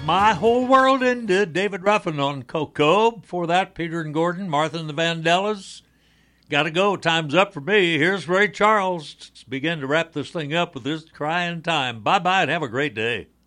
My Whole World Ended. David Ruffin on Coco. Before that, Peter and Gordon, Martha and the Vandellas. Gotta go. Time's up for me. Here's Ray Charles. Let's begin to wrap this thing up with this crying time. Bye-bye and have a great day.